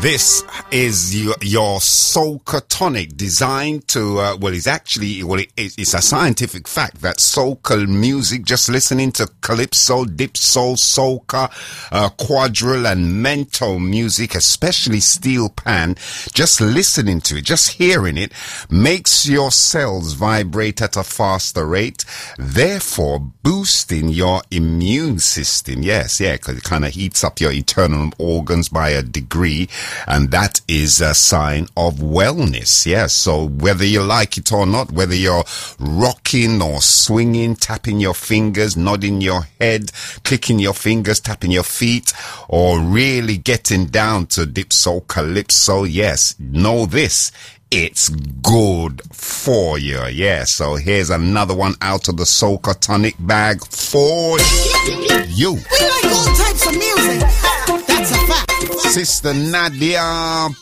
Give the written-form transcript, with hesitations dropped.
This is your Soca Tonic, designed to, it's a scientific fact that soca music, just listening to calypso, dipso, soca, quadrille and mento music, especially steel pan, just listening to it, just hearing it, makes your cells vibrate at a faster rate, therefore boosting your immune system. Yes, because it kind of heats up your internal organs by a degree. And that is a sign of wellness. Yes. So whether you like it or not, whether you're rocking or swinging, tapping your fingers, nodding your head, clicking your fingers, tapping your feet, or really getting down to dipso, calypso, yes, know this. It's good for you. Yeah. So here's another one out of the Soca Tonic bag for you. We like all types of music. That's a fact. Sister Nadia